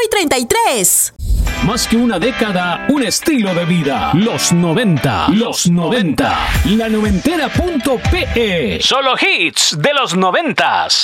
33. Más que una década, un estilo de vida. Los 90. Los 90. La noventera.pe. Solo hits de los 90.